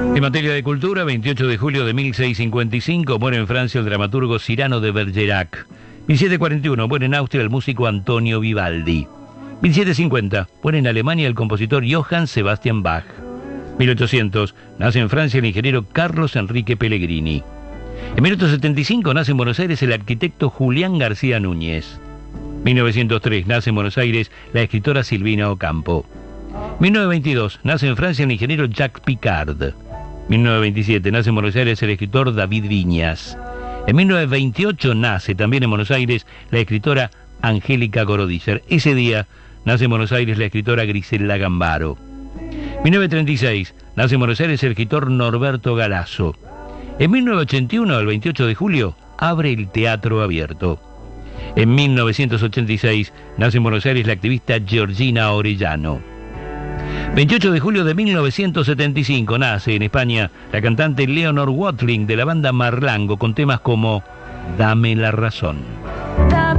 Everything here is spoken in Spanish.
En materia de cultura, 28 de julio de 1655 muere en Francia el dramaturgo Cyrano de Bergerac. 1741 muere en Austria el músico Antonio Vivaldi. 1750 muere en Alemania el compositor Johann Sebastian Bach. 1800 nace en Francia el ingeniero Carlos Enrique Pellegrini. En 1875 nace en Buenos Aires el arquitecto Julián García Núñez. 1903 nace en Buenos Aires la escritora Silvina Ocampo. 1922 nace en Francia el ingeniero Jacques Picard. 1927 nace en Buenos Aires el escritor David Viñas. En 1928 nace también en Buenos Aires la escritora Angélica Gorodizer. Ese día nace en Buenos Aires la escritora Griselda Gambaro. 1936 nace en Buenos Aires el escritor Norberto Galasso. En 1981, el 28 de julio, abre el Teatro Abierto. En 1986 nace en Buenos Aires la activista Georgina Orellano. 28 de julio de 1975 nace en España la cantante Leonor Watling de la banda Marlango con temas como Dame la razón.